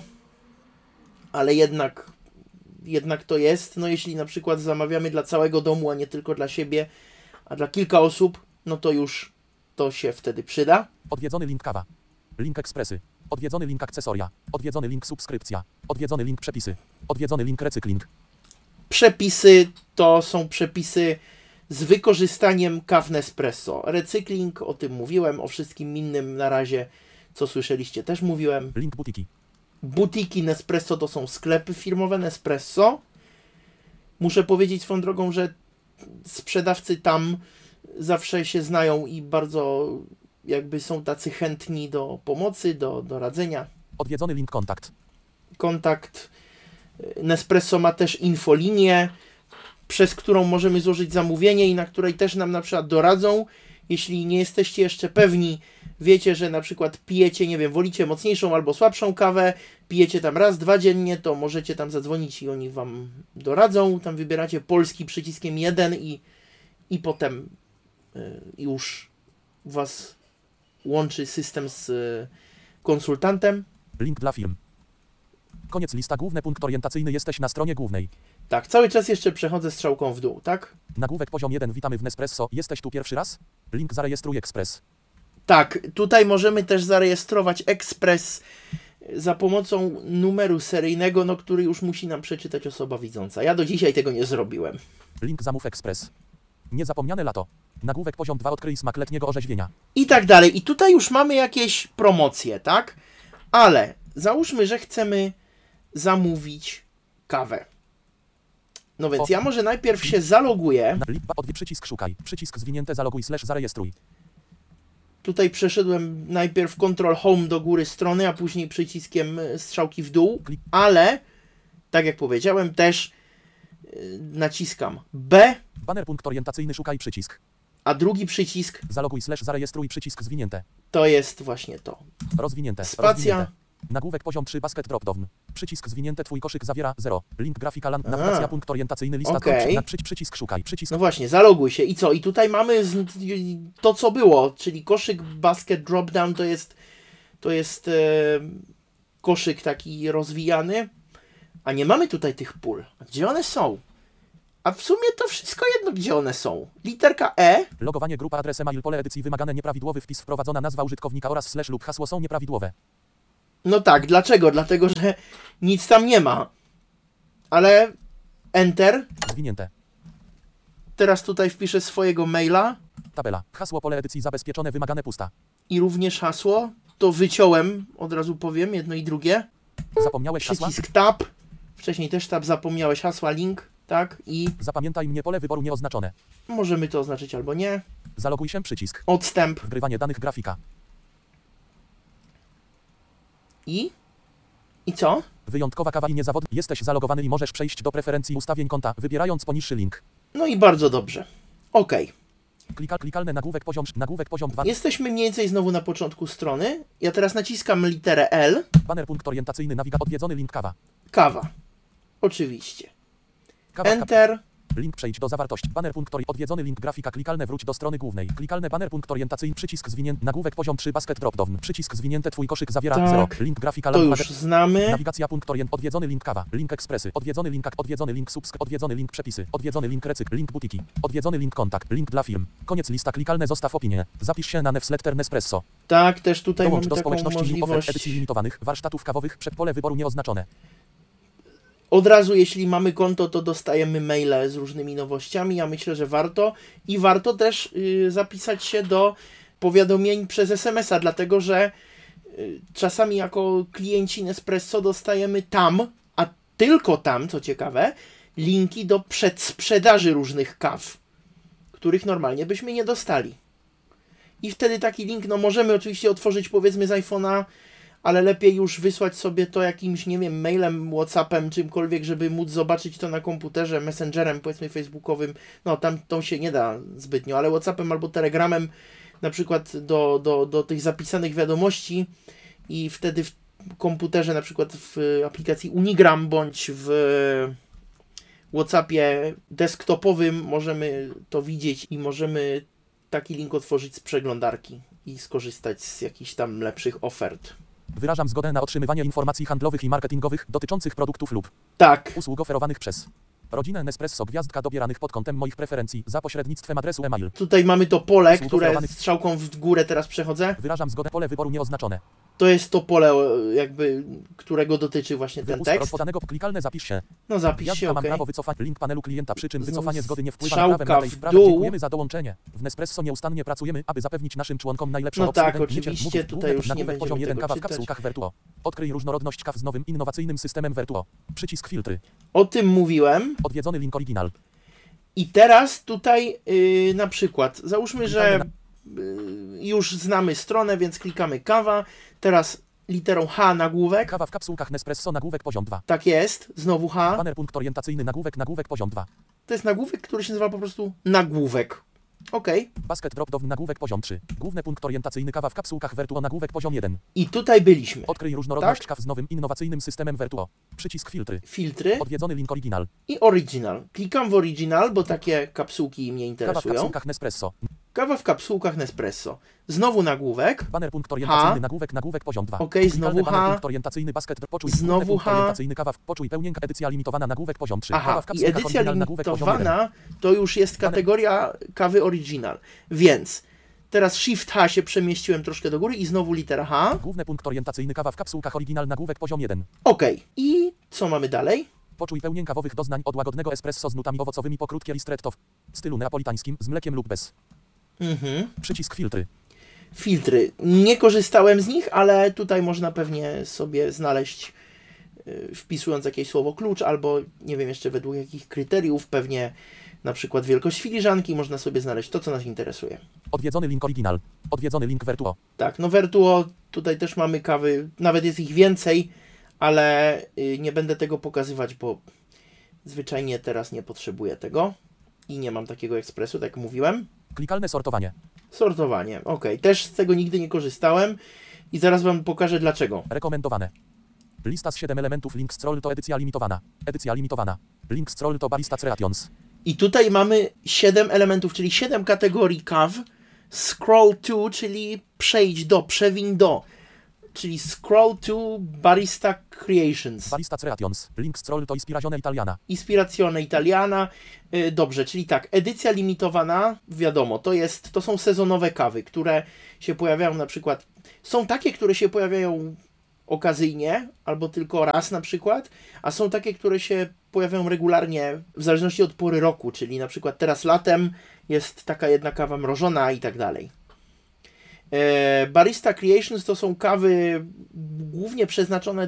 ale jednak to jest. No jeśli na przykład zamawiamy dla całego domu, a nie tylko dla siebie, a dla kilka osób, no to już to się wtedy przyda. Odwiedzony link kawa. Link ekspresy. Odwiedzony link akcesoria. Odwiedzony link subskrypcja. Odwiedzony link przepisy. Odwiedzony link recykling. Przepisy to są przepisy z wykorzystaniem kaw Nespresso. Recykling, o tym mówiłem, o wszystkim innym na razie, co słyszeliście, też mówiłem. Link butiki. Butiki Nespresso to są sklepy firmowe Nespresso. Muszę powiedzieć swoją drogą, że sprzedawcy tam zawsze się znają i bardzo jakby są tacy chętni do pomocy, do radzenia. Odwiedzony link kontakt. Kontakt. Nespresso ma też infolinię, przez którą możemy złożyć zamówienie i na której też nam na przykład doradzą. Jeśli nie jesteście jeszcze pewni, wiecie, że na przykład pijecie, nie wiem, wolicie mocniejszą albo słabszą kawę, pijecie tam raz, 2 dziennie, to możecie tam zadzwonić i oni wam doradzą. Tam wybieracie polski przyciskiem 1 i potem już was łączy system z konsultantem. Link dla firm. Koniec lista główny punkt orientacyjny. Jesteś na stronie głównej. Tak, cały czas jeszcze przechodzę strzałką w dół, tak? Nagłówek poziom 1. Witamy w Nespresso. Jesteś tu pierwszy raz? Link zarejestruj ekspres. Tak, tutaj możemy też zarejestrować ekspres za pomocą numeru seryjnego, no który już musi nam przeczytać osoba widząca. Ja do dzisiaj tego nie zrobiłem. Link zamów ekspres. Niezapomniane lato. Nagłówek poziom 2. Odkryj smak letniego orzeźwienia. I tak dalej. I tutaj już mamy jakieś promocje, tak? Ale załóżmy, że chcemy zamówić kawę. No więc ja może najpierw się zaloguję. Przycisk szukaj. Przycisk zwinięte zaloguj / zarejestruj. Tutaj przeszedłem najpierw Ctrl Home do góry strony, a później przyciskiem strzałki w dół. Ale, tak jak powiedziałem, też naciskam B. Banner punkt orientacyjny szukaj przycisk. A drugi przycisk zaloguj / zarejestruj przycisk zwinięte. To jest właśnie to. Rozwinięte. Spacja. Rozwinięte. Nagłówek poziom 3 basket dropdown. Przycisk zwinięte twój koszyk zawiera 0. Link grafika nawigacja punkt orientacyjny lista okay. Przycisk szukaj. Przycisk. No właśnie, zaloguj się. I co? I tutaj mamy to co było, czyli koszyk basket dropdown to jest koszyk taki rozwijany, a nie mamy tutaj tych pól. A gdzie one są? A w sumie to wszystko jedno, gdzie one są. Literka E. Logowanie grupa adres e-mail pole edycji wymagane nieprawidłowy wpis wprowadzona nazwa użytkownika oraz / lub hasło są nieprawidłowe. No tak, dlaczego? Dlatego, że nic tam nie ma. Ale Enter. Zwinięte. Teraz tutaj wpiszę swojego maila. Tabela. Hasło pole edycji zabezpieczone wymagane pusta. I również hasło. To wyciąłem, od razu powiem, jedno i drugie. Zapomniałeś hasła? Przycisk tab. Wcześniej też tab, zapomniałeś hasła, link. Tak, i zapamiętaj mnie pole wyboru nieoznaczone. Możemy to oznaczyć albo nie. Zaloguj się przycisk. Odstęp. Wgrywanie danych grafika. I co? Wyjątkowa kawa i niezawodna. Jesteś zalogowany i możesz przejść do preferencji ustawień konta, wybierając poniższy link. No i bardzo dobrze. OK. Klikalny nagłówek poziom 2. Jesteśmy mniej więcej znowu na początku strony. Ja teraz naciskam literę L. Banner punkt orientacyjny odwiedzony link kawa. Kawa. Oczywiście. Kawa, Enter. Link przejdź do zawartości. Banner punkt odwiedzony link grafika klikalne wróć do strony głównej. Klikalne banner punkt orientacyjny przycisk zwinięty nagłówek poziom 3 basket dropdown. Przycisk zwinięte twój koszyk zawiera 0. Link grafika to już znamy. Nawigacja punkt odwiedzony link kawa. Link ekspresy. Odwiedzony link odwiedzony link przepisy. Odwiedzony link recykl. Link butiki. Odwiedzony link kontakt. Link dla firm. Koniec lista klikalne zostaw opinię. Zapisz się na newsletter Nespresso. Tak, też tutaj dołącz mamy do taką społeczności możliwość. Edycji limitowanych warsztatów kawowych przedpole wyboru nieoznaczone. Od razu, jeśli mamy konto, to dostajemy maile z różnymi nowościami. Ja myślę, że warto. I warto też zapisać się do powiadomień przez SMS-a, dlatego że czasami jako klienci Nespresso dostajemy tam, a tylko tam, co ciekawe, linki do przedsprzedaży różnych kaw, których normalnie byśmy nie dostali. I wtedy taki link, no możemy oczywiście otworzyć powiedzmy z iPhone'a, ale lepiej już wysłać sobie to jakimś, nie wiem, mailem, WhatsAppem, czymkolwiek, żeby móc zobaczyć to na komputerze, Messengerem, powiedzmy facebookowym. No tam to się nie da zbytnio, ale WhatsAppem albo Telegramem na przykład do tych zapisanych wiadomości i wtedy w komputerze, na przykład w aplikacji Unigram bądź w WhatsAppie desktopowym możemy to widzieć i możemy taki link otworzyć z przeglądarki i skorzystać z jakichś tam lepszych ofert. Wyrażam zgodę na otrzymywanie informacji handlowych i marketingowych dotyczących produktów lub Tak, usług oferowanych przez rodzinę Nespresso gwiazdka dobieranych pod kątem moich preferencji za pośrednictwem adresu e-mail. tutaj mamy to pole, Usług które oferowanych- strzałką w górę teraz przechodzę. Wyrażam zgodę. Pole wyboru nieoznaczone. To jest to pole, jakby, którego dotyczy właśnie ten Wypust tekst. rozpodanego klikalne zapisz się. No zapisz się, Gwiazdka mam okej. prawo wycofać link panelu klienta, przy czym Znowu wycofanie zgody nie wpływa na strzałka prawem na tej w sprawie. dół. Dziękujemy za dołączenie. W Nespresso nieustannie pracujemy, aby zapewnić naszym członkom najlepszą No obsługę. tak, oczywiście, tutaj już nie nagłówek poziom będziemy 1 tego kawa w czytać. kapsułkach Vertuo. Odkryj różnorodność kaw z nowym, innowacyjnym systemem Vertuo. Przycisk filtry. O tym mówiłem. Odwiedzony link oryginal. I teraz tutaj na przykład, załóżmy, że Klikamy już znamy stronę, więc klikamy kawa. Teraz literą H nagłówek. Kawa w kapsułkach Nespresso nagłówek poziom 2. Tak jest, znowu H. Banner punkt orientacyjny nagłówek poziom 2. To jest nagłówek, który się nazywa po prostu nagłówek. Okej. Basket drop down nagłówek poziom 3. Główny punkt orientacyjny kawa w kapsułkach Vertuo nagłówek poziom 1. I tutaj byliśmy. Odkryj różnorodność Tak? kaw z nowym, innowacyjnym systemem Vertuo. Przycisk filtry. Filtry Odwiedzony link oryginal. i original. Klikam w original, bo takie kapsułki mnie Kawa w interesują. kapsułkach Nespresso. Kawa w kapsułkach Nespresso. Znowu nagłówek. Banner punkt orientacyjny H. nagłówek poziom 2. Okej, Klikalny znowu banner H. punkt orientacyjny basket poczuj Znowu główny punkt H. orientacyjny kawa poczuj pełnienka edycja limitowana nagłówek poziom 3. Kawa Aha, w i kapsułkach edycja oryginal nagłówek poziom 1. limitowana to już jest kategoria kawy original. Więc teraz Shift H się przemieściłem troszkę do góry i znowu litera H. Główny punkt orientacyjny kawa w kapsułkach oryginal nagłówek poziom 1. Okej. I co mamy dalej? Poczuj pełnię kawowych doznań od łagodnego espresso z nutami owocowymi po krótkie ristretto w stylu neapolitańskim z mlekiem lub bez. Przycisk filtry. Filtry. Nie korzystałem z nich, ale tutaj można pewnie sobie znaleźć, wpisując jakieś słowo klucz, albo nie wiem jeszcze według jakich kryteriów, pewnie na przykład wielkość filiżanki, można sobie znaleźć to, co nas interesuje. Odwiedzony link oryginal. Odwiedzony link Vertuo. Tak, no Vertuo, tutaj też mamy kawy, nawet jest ich więcej, ale nie będę tego pokazywać, bo zwyczajnie teraz nie potrzebuję tego i nie mam takiego ekspresu, tak jak mówiłem. Klikalne sortowanie. Sortowanie, ok, też z tego nigdy nie korzystałem i zaraz Wam pokażę dlaczego. Rekomendowane. Lista z 7 elementów. Link scroll to edycja limitowana. Edycja limitowana. Link scroll to barista creations. I tutaj mamy 7 elementów, czyli 7 kategorii kaw. Scroll to, czyli przejdź do, przewiń do. Czyli scroll to barista creations. Barista creations. Link scroll to ispirazione italiana. Ispirazione italiana. Dobrze, czyli tak, edycja limitowana, wiadomo, to są sezonowe kawy, które się pojawiają na przykład, są takie, które się pojawiają okazyjnie, albo tylko raz na przykład, a są takie, które się pojawiają regularnie w zależności od pory roku, czyli na przykład teraz latem jest taka jedna kawa mrożona i tak dalej. Barista Creations to są kawy głównie przeznaczone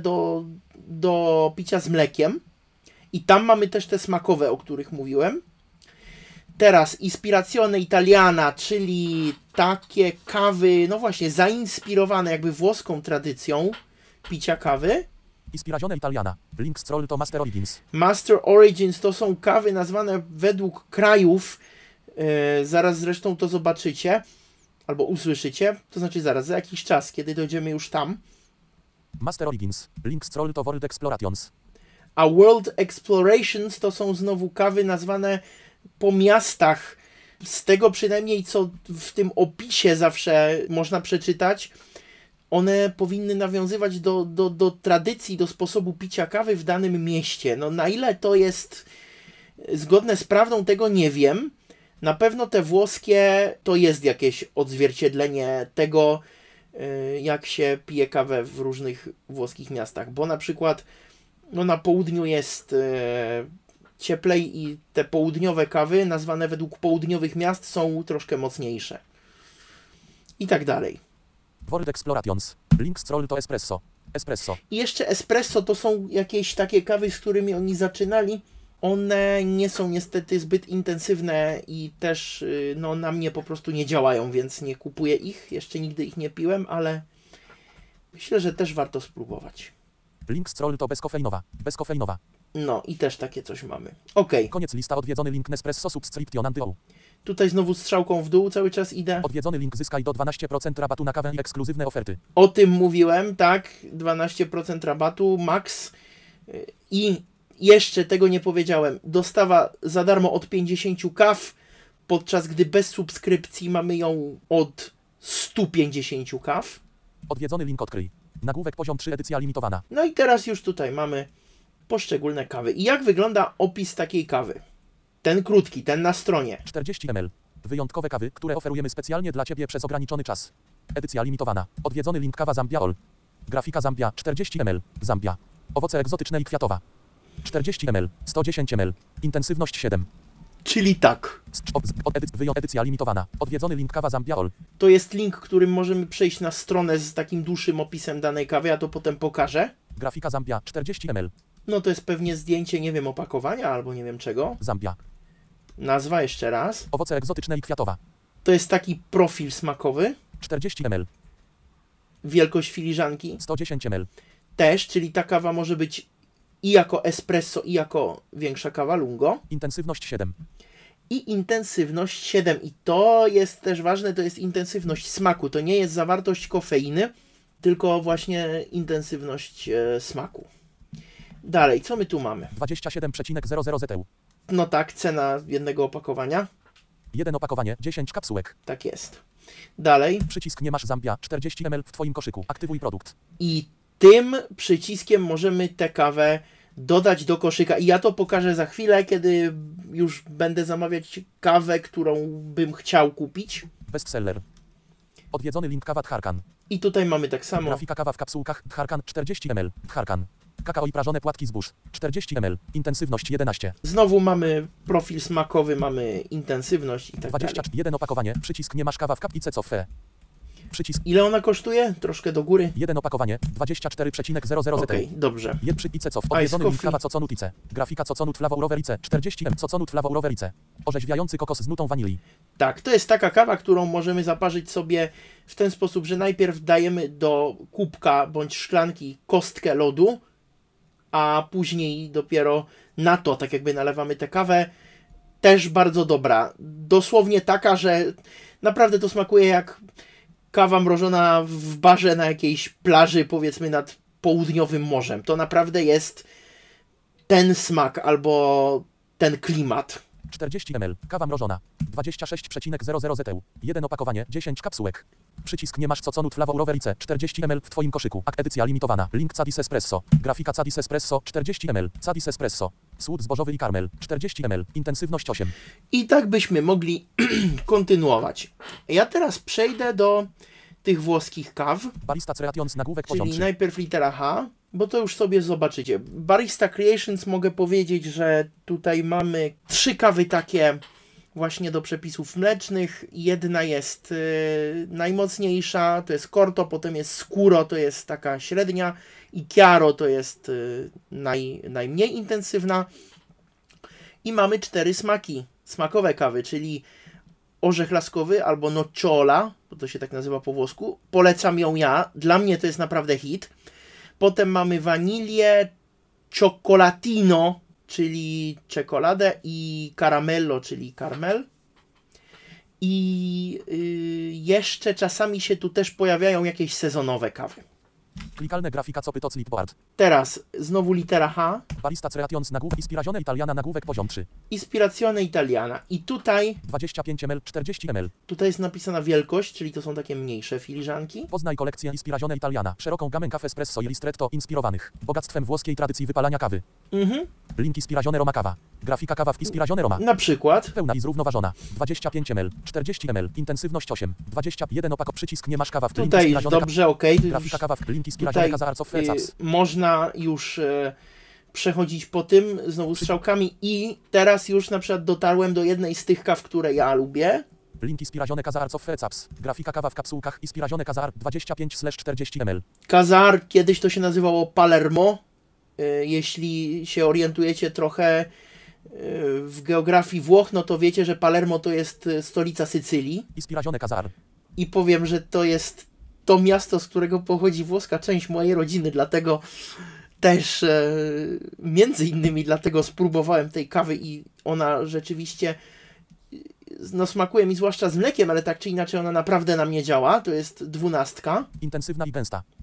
do picia z mlekiem i tam mamy też te smakowe, o których mówiłem. Teraz Ispirazione Italiana, czyli takie kawy, no właśnie, zainspirowane jakby włoską tradycją picia kawy. Ispirazione italiana. Link scroll to master origins. Master Origins to są kawy nazwane według krajów. Zaraz zresztą to zobaczycie albo usłyszycie. To znaczy zaraz, za jakiś czas, kiedy dojdziemy już tam. Master origins. Link scroll to world explorations. A World Explorations to są znowu kawy nazwane po miastach. Z tego przynajmniej, co w tym opisie zawsze można przeczytać, one powinny nawiązywać do tradycji, do sposobu picia kawy w danym mieście. No na ile to jest zgodne z prawdą, tego nie wiem. Na pewno te włoskie to jest jakieś odzwierciedlenie tego, jak się pije kawę w różnych włoskich miastach. Bo na przykład no na południu jest cieplej i te południowe kawy, nazwane według południowych miast, są troszkę mocniejsze. I tak dalej. World explorations. Link scroll to espresso. Espresso. I jeszcze espresso to są jakieś takie kawy, z którymi oni zaczynali. One nie są niestety zbyt intensywne i też no, na mnie po prostu nie działają, więc nie kupuję ich. Jeszcze nigdy ich nie piłem, ale myślę, że też warto spróbować. Link scroll to bezkofeinowa. Bezkofeinowa. No i też takie coś mamy. Okej. Koniec lista. Odwiedzony link Nespresso subscription and go. Tutaj znowu strzałką w dół cały czas idę. Odwiedzony link zyskaj do 12% rabatu na kawę i ekskluzywne oferty. O tym mówiłem, tak, 12% rabatu, max. I Jeszcze tego nie powiedziałem. Dostawa za darmo od 50 kaw, podczas gdy bez subskrypcji mamy ją od 150 kaw. Odwiedzony link odkryj. Nagłówek poziom 3 edycja limitowana. No i teraz już tutaj mamy poszczególne kawy. I jak wygląda opis takiej kawy? Ten krótki, ten na stronie. 40 ml. Wyjątkowe kawy, które oferujemy specjalnie dla Ciebie przez ograniczony czas. Edycja limitowana. Odwiedzony link kawa Zambia All. Grafika Zambia 40 ml. Zambia. Owoce egzotyczne i kwiatowa. 40 ml. 110 ml. Intensywność 7. Czyli tak. Edycja limitowana. Odwiedzony link kawa Zambia All. To jest link, którym możemy przejść na stronę z takim dłuższym opisem danej kawy, ja to potem pokażę. Grafika Zambia 40 ml. No to jest pewnie zdjęcie, nie wiem, opakowania albo nie wiem czego. Zambia. Nazwa jeszcze raz. Owoce egzotyczne i kwiatowa. To jest taki profil smakowy. 40 ml. Wielkość filiżanki 110 ml. też, czyli ta kawa może być i jako espresso, i jako większa kawa lungo. Intensywność 7. I intensywność 7. I to jest też ważne, to jest intensywność smaku. To nie jest zawartość kofeiny, tylko właśnie intensywność smaku. Dalej, co my tu mamy? 27,00 ZTU. No tak, cena jednego opakowania. Jeden opakowanie, 10 kapsułek. Tak jest. Dalej. Przycisk nie masz Zambia, 40 ml w Twoim koszyku. Aktywuj produkt. I tym przyciskiem możemy tę kawę dodać do koszyka. I ja to pokażę za chwilę, kiedy już będę zamawiać kawę, którą bym chciał kupić. Bestseller. Odwiedzony link kawa Dharkan. I tutaj mamy tak samo. Grafika kawa w kapsułkach Dharkan 40 ml. Dharkan. Kakao i prażone płatki zbóż 40 ml. Intensywność 11. Znowu mamy profil smakowy, mamy intensywność i tak 21 opakowanie. Przycisk nie masz kawa w kapce cofe. Przycisk. Ile ona kosztuje? Troszkę do góry. Jeden opakowanie. 24,00 Okej, dobrze. Jed przy ice cof. Odwiedzony link coffee. kawa coconutice. Grafika coconut flavor roverice 40 ml. Coconut flavor roverice. Orzeźwiający kokos z nutą wanilii. Tak, to jest taka kawa, którą możemy zaparzyć sobie w ten sposób, że najpierw dajemy do kubka bądź szklanki kostkę lodu, a później dopiero na to, tak jakby nalewamy tę kawę. Też bardzo dobra. Dosłownie taka, że naprawdę to smakuje jak kawa mrożona w barze na jakiejś plaży, powiedzmy nad południowym morzem. To naprawdę jest ten smak albo ten klimat. 40 ml. Kawa mrożona. 26,00 ZTU. Jeden opakowanie. 10 kapsułek. Przycisk nie masz coconut flavor roverice 40 ml w Twoim koszyku. Edycja limitowana. Link Cadis Espresso. Grafika Cadis Espresso 40 ml. Cadis Espresso. Słód zbożowy i karmel 40 ml. Intensywność 8. I tak byśmy mogli kontynuować. Ja teraz przejdę do tych włoskich kaw, Barista Creations nagłówek poziom czyli 3. najpierw litera H, bo to już sobie zobaczycie. Barista Creations mogę powiedzieć, że tutaj mamy 3 kawy takie właśnie do przepisów mlecznych. Jedna jest najmocniejsza, to jest Corto, potem jest Scuro, to jest taka średnia i Chiaro to jest najmniej intensywna. I mamy 4 smaki, smakowe kawy, czyli orzech laskowy albo nocciola, bo to się tak nazywa po włosku. Polecam ją ja, dla mnie to jest naprawdę hit. Potem mamy wanilię, cioccolatino, czyli czekoladę i caramello, czyli karmel. I jeszcze czasami się tu też pojawiają jakieś sezonowe kawy. Klikalne grafika copy to clipboard. Teraz znowu litera H. Barista Creations nagłówek Ispirazione Italiana nagłówek poziom 3. Ispirazione Italiana. I tutaj 25 ml, 40 ml. jest napisana wielkość, czyli to są takie mniejsze filiżanki. Poznaj kolekcję Ispirazione Italiana. Szeroką gamę kaw espresso i ristretto inspirowanych bogactwem włoskiej tradycji wypalania kawy. Link Ispirazione Roma kawa. Grafika kawa w Ispirazione Roma. Na przykład Pełna i zrównoważona. 25 ml, 40 ml. Intensywność 8. 21 przycisk nie masz kawa w link tutaj już Ispirazione dobrze, okej. Grafika kawa w link Ispirazione Casa Arts of Caps. Można już przechodzić po tym znowu strzałkami i teraz już na przykład dotarłem do jednej z tych kaw, które ja lubię. Link Ispirazione Casa Arts of Caps. Grafika kawa w kapsułkach Ispirazione Casa Art 25/40 ml. Casar, kiedyś to się nazywało Palermo. Jeśli się orientujecie trochę w geografii Włoch, no to wiecie, że Palermo to jest stolica Sycylii. Ispirazione Casa Art. I powiem, że to jest to miasto, z którego pochodzi włoska część mojej rodziny, dlatego też między innymi dlatego spróbowałem tej kawy i ona rzeczywiście no smakuje mi zwłaszcza z mlekiem, ale tak czy inaczej ona naprawdę na mnie działa. To jest 12. Intensywna i gęsta.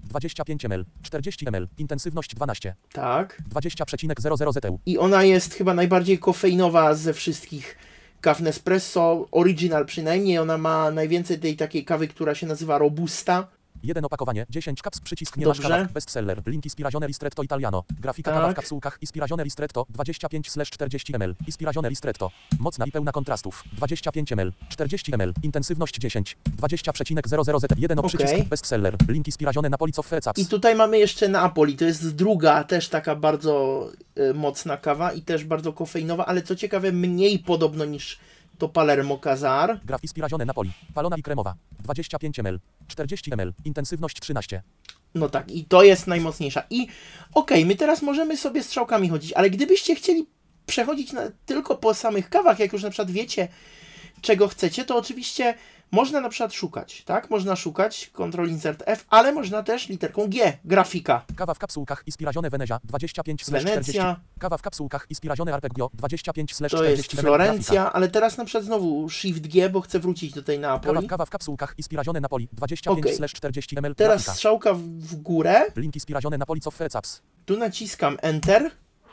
25 ml, 40 ml, intensywność 12, Tak. 20,00 ZTU. I ona jest chyba najbardziej kofeinowa ze wszystkich kaw Nespresso, Original przynajmniej. Ona ma najwięcej tej takiej kawy, która się nazywa Robusta. 1 opakowanie, 10 kaps, przycisk nie Dobrze. masz kawa, bestseller, link Ispirazione Ristretto Italiano, grafika Tak. kawa w kapsułkach, Ispirazione Ristretto, 25/40 ml, Ispirazione Ristretto, mocna i pełna kontrastów, 25 ml, 40 ml, intensywność 10, 20,00 Z, 1 przycisk, Okej. bestseller, link Ispirazione Napoli Coffee Caps. I tutaj mamy jeszcze Napoli. To jest druga, też taka bardzo mocna kawa i też bardzo kofeinowa, ale co ciekawe, mniej podobno niż to Palermo Casar. Graf Ispirazione Napoli, palona i kremowa, 25 ml, 40 ml, intensywność 13. No tak, i to jest najmocniejsza. I okej, my teraz możemy sobie strzałkami chodzić, ale gdybyście chcieli przechodzić tylko po samych kawach, jak już na przykład wiecie, czego chcecie, to oczywiście można na przykład szukać, tak? Można szukać, Ctrl Insert F, ale można też literką G, grafika. Kawa w kapsułkach Ispirazione Venezia, 25/40. Wenecja. Kawa w kapsułkach Ispirazione Arpeggio, 25/40 To jest ml, Florencja, grafika. ale teraz na przykład znowu Shift G, bo chcę wrócić do tej Neapoli. Kawa w kapsułkach Ispirazione Napoli, 25/40 ml, Teraz grafika. strzałka w górę, Link Ispirazione Napoli Coffee Caps. tu naciskam Enter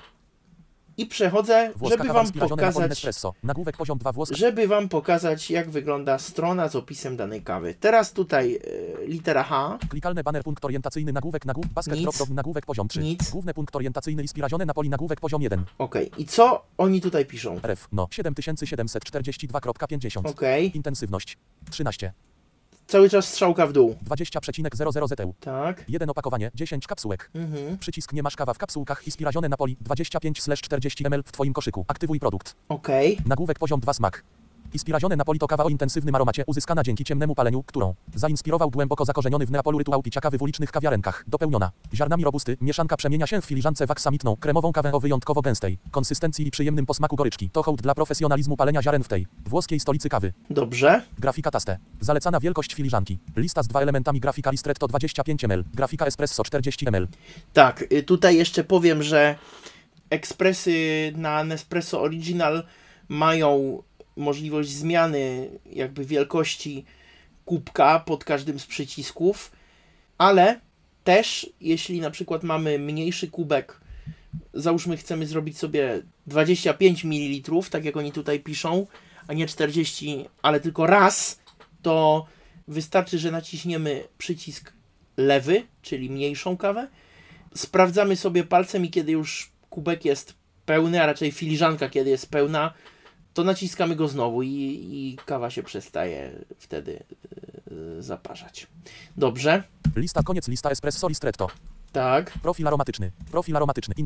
i przechodzę, Włoska żeby kawa wam Ispirazione Napoli pokazać, Nespresso. Nagłówek poziom 2 włoska. jak wygląda strona z opisem danej kawy. Teraz tutaj litera H, Klikalny banner punkt orientacyjny nagłówek basket Nic. drop down nagłówek poziom 3. Nic. Główny punkt orientacyjny Ispirazione Napoli nagłówek poziom 1. okej. I co oni tutaj piszą? Ref no 7742.50. Okej, Intensywność 13. cały czas strzałka w dół. 20,00 ZTU. Tak. 1 opakowanie, 10 kapsułek. Mhm. Przycisk nie masz kawa w kapsułkach Ispirazione Napoli, 25/40 ml w Twoim koszyku. Aktywuj produkt. Okej. Nagłówek poziom 2 smak. Ispirazione Napoli to kawa o intensywnym aromacie, uzyskana dzięki ciemnemu paleniu, którą zainspirował głęboko zakorzeniony w Neapolu rytuał picia kawy w ulicznych kawiarenkach, dopełniona ziarnami robusty, mieszanka przemienia się w filiżance w aksamitną, kremową kawę o wyjątkowo gęstej konsystencji i przyjemnym posmaku goryczki. To hołd dla profesjonalizmu palenia ziaren w tej włoskiej stolicy kawy. Dobrze. Grafika taste. Zalecana wielkość filiżanki. Lista z 2 elementami, grafika Ristretto 25 ml, grafika Espresso 40 ml. Tak, tutaj jeszcze powiem, że ekspresy na Nespresso Original mają możliwość zmiany jakby wielkości kubka pod każdym z przycisków, ale też jeśli na przykład mamy mniejszy kubek, załóżmy chcemy zrobić sobie 25 ml, tak jak oni tutaj piszą, a nie 40, ale tylko raz, to wystarczy, że naciśniemy przycisk lewy, czyli mniejszą kawę, sprawdzamy sobie palcem i kiedy już kubek jest pełny, a raczej filiżanka kiedy jest pełna, to naciskamy go znowu i kawa się przestaje wtedy zaparzać. Dobrze. Lista koniec, lista Espresso Ristretto. Tak. Profil aromatyczny. Profil aromatyczny.